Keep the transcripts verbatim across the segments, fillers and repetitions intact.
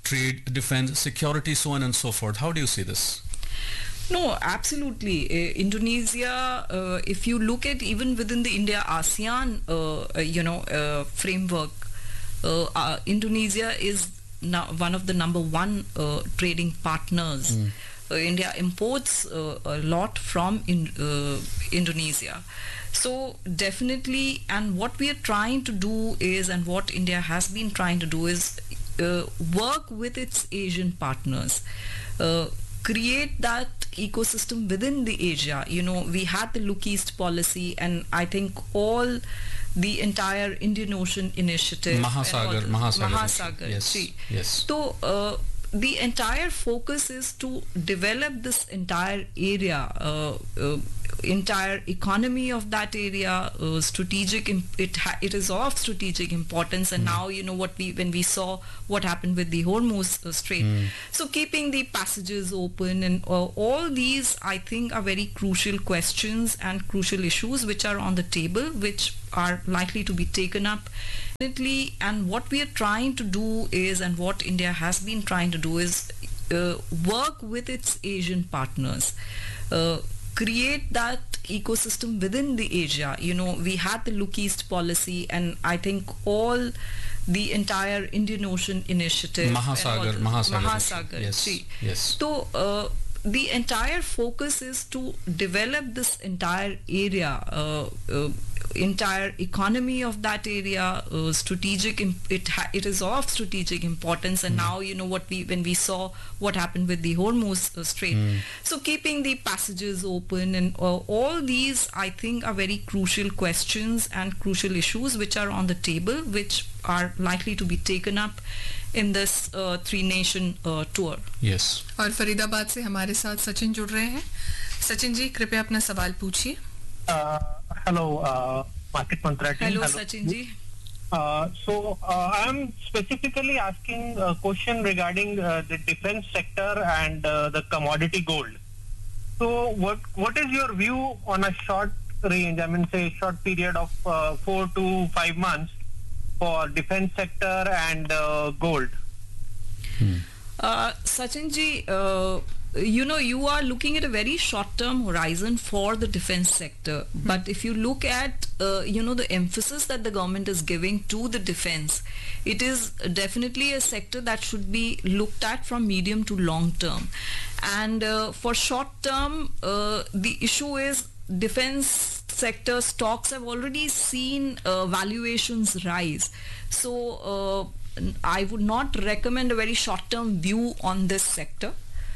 trade, defense, security, so on and so forth. How do you see this? No, absolutely. Uh, Indonesia, uh, if you look at even within the India ASEAN, uh, uh, you know, uh, framework, uh, uh, Indonesia is now one of the number one uh, trading partners. Mm. Uh, India imports uh, a lot from in, uh, Indonesia. So definitely, and what we are trying to do is, and what India has been trying to do is uh, work with its Asian partners. Uh, create that ecosystem within the Asia. You know, we had the Look East policy, and I think all the entire Indian Ocean initiative, Mahasagar, the, Mahasagar, Mahasagar, yes, see. yes. So uh, the entire focus is to develop this entire area, uh, uh, entire economy of that area, uh, strategic. It ha- it is of strategic importance, and mm. now you know what we when we saw what happened with the Hormuz uh, Strait. Mm. So keeping the passages open and uh, all these, I think, are very crucial questions and crucial issues which are on the table, which are likely to be taken up. And what we are trying to do is, and what India has been trying to do is uh, work with its Asian partners. Uh, create that ecosystem within the Asia. You know, we had the Look East policy, and I think all the entire Indian Ocean initiative, Mahasagar, the, Mahasagar, Mahasagar, yes, see. yes. So uh, the entire focus is to develop this entire area, uh, uh, entire economy of that area, uh, strategic. It ha- it is of strategic importance, and mm. now you know what we when we saw what happened with the Hormuz uh, Strait. Mm. So keeping the passages open and uh, all these, I think, are very crucial questions and crucial issues which are on the table, which are likely to be taken up in this uh, three nation uh, tour. Yes. और फरीदाबाद से हमारे साथ सचिन जुड़ रहे हैं. सचिन जी, कृपया अपना सवाल पूछिए. Hello, uh, Market Mantra team. Hello, Hello. Sachin ji. Uh, so uh, I am specifically asking a question regarding uh, the defense sector and uh, the commodity gold. So what what is your view on a short range, I mean say short period of uh, four to five months for defense sector and uh, gold? Hmm. Uh, Sachin ji, uh, you know, you are looking at a very short-term horizon for the defense sector. Mm-hmm. But if you look at, uh, you know, the emphasis that the government is giving to the defense, it is definitely a sector that should be looked at from medium to long-term. And uh, for short-term, uh, the issue is defense sector stocks have already seen uh, valuations rise. So uh, I would not recommend a very short-term view on this sector.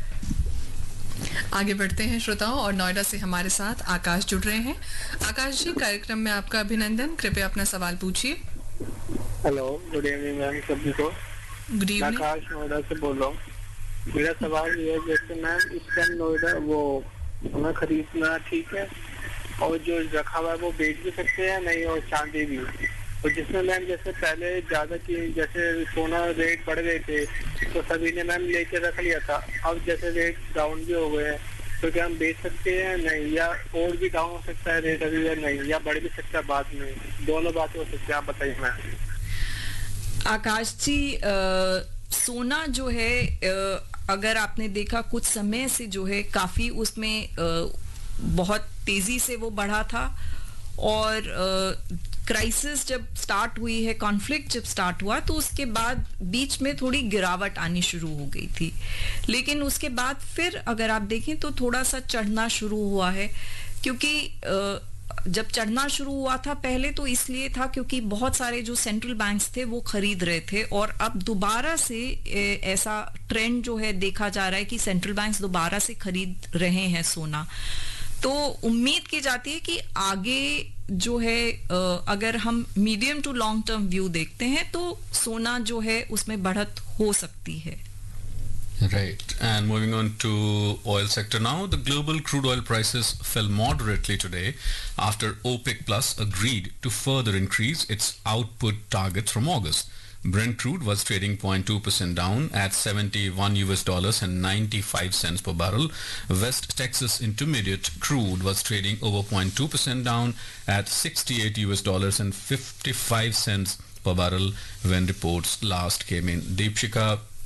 आगे बढ़ते हैं श्रोताओं, और नोएडा से हमारे साथ आकाश जुड़ रहे हैं. आकाश जी, कार्यक्रम में आपका अभिनंदन. कृपया अपना सवाल पूछिए. हेलो, गुड इवनिंग मैम सभी को. Good evening. आकाश नोएडा से बोल रहा हूँ. मेरा सवाल ये है, जैसे मैम इस टाइम नोएडा वो सोना खरीदना ठीक है, और जो रखा हुआ है वो बेच भी सकते हैं नहीं, और चांदी भी. और जिसमें मैम जैसे पहले ज्यादा की जैसे सोना रेट बढ़ गए थे तो सभी ने मैम लेके रख लिया था. अब जैसे रेट डाउन भी हो गए हैं तो क्या हम बेच सकते हैं नहीं, या और भी डाउन हो सकता है रेट अभी या नहीं, या बढ़ भी सकता है बाद में? दोनों बातें हो सकती है, आप बताइए मैम. आकाश जी, आ, सोना जो है आ, अगर आपने देखा कुछ समय से जो है काफी उसमें आ, बहुत तेजी से वो बढ़ा था, और क्राइसिस जब स्टार्ट हुई है, कॉन्फ्लिक्ट जब स्टार्ट हुआ, तो उसके बाद बीच में थोड़ी गिरावट आनी शुरू हो गई थी. लेकिन उसके बाद फिर अगर आप देखें तो थोड़ा सा चढ़ना शुरू हुआ है, क्योंकि जब चढ़ना शुरू हुआ था पहले तो इसलिए था क्योंकि बहुत सारे जो सेंट्रल बैंक्स थे वो खरीद रहे थे, और अब दोबारा से ऐसा ट्रेंड जो है देखा जा रहा है कि सेंट्रल बैंक्स दोबारा से खरीद रहे हैं सोना. तो उम्मीद की जाती है कि आगे जो है अगर हम medium to long term view देखते हैं तो सोना जो है उसमें बढ़त हो सकती है. Right. And moving on to oil sector now, the global crude oil prices fell moderately today after OPEC Plus agreed to further increase its output targets from August. Brent crude was trading zero point two percent down at seventy-one U S dollars and ninety-five cents per barrel. West Texas Intermediate crude was trading over zero point two percent down at sixty-eight U S dollars and fifty-five cents per barrel when reports last came in. Deepshika,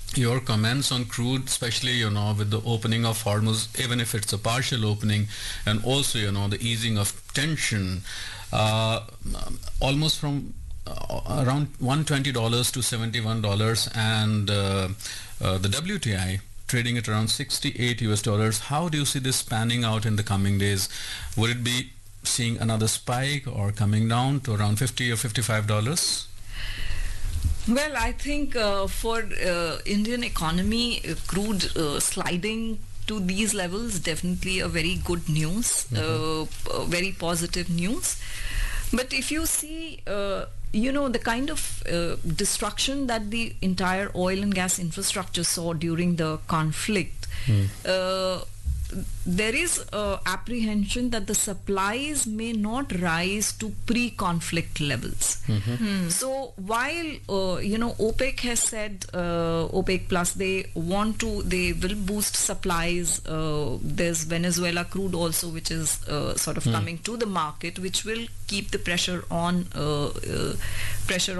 your comments on crude, especially, you know, with the opening of Hormuz, even if it's a partial opening, and also, you know, the easing of tension, uh, almost from uh, around one hundred twenty dollars to seventy-one dollars, and uh, uh, the W T I trading at around sixty-eight U S dollars. How do you see this panning out in the coming days? Would it be seeing another spike or coming down to around fifty or fifty-five dollars? Well, I think uh, for uh, Indian economy, uh, crude uh, sliding to these levels definitely a very good news, mm-hmm. uh, very positive news. But if you see, uh, you know, the kind of uh, destruction that the entire oil and gas infrastructure saw during the conflict, mm. uh, there is uh, apprehension that the supplies may not rise to pre-conflict levels. Mm-hmm. Mm. So while uh, you know OPEC has said uh, OPEC Plus they want to they will boost supplies. Uh, there's Venezuela crude also, which is uh, sort of mm. coming to the market, which will keep the pressure on uh, uh, pressure